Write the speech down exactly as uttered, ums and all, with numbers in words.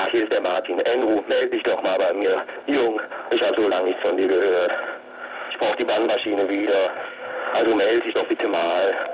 hier ist der Martin. Andrew, melde dich doch mal bei mir. Jung, ich habe so lange nichts von dir gehört. Ich brauche die Bandmaschine wieder. Also melde dich doch bitte mal.